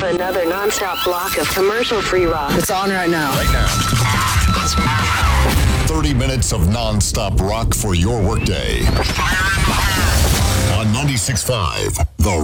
another non-stop block of commercial-free rock. It's on right now. 30 minutes of non-stop rock for your workday. On 96.5, The